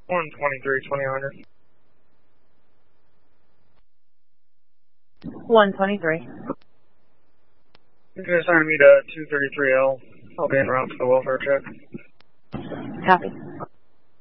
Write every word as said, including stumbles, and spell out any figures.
one twenty-three, twenty hundred. one twenty-three. You can assign me to two thirty-three L. I'll be en route for the welfare check. Copy.